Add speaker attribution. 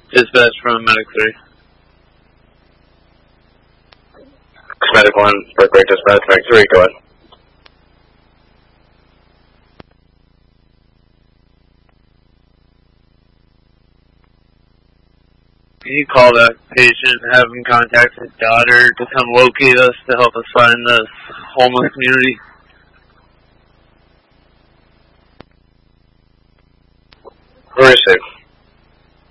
Speaker 1: Dispatch from Medic 3.
Speaker 2: Medic 1, break dispatch, Medic 3, go ahead.
Speaker 1: Can you call that patient, have him contact his daughter to come locate us to help us find this homeless community?
Speaker 2: Where is he?